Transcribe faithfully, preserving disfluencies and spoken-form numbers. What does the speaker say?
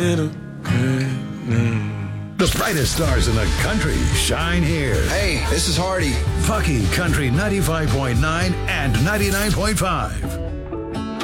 The brightest stars in the country shine here. Hey, this is Hardy. Fucking Country ninety-five point nine and ninety-nine point five.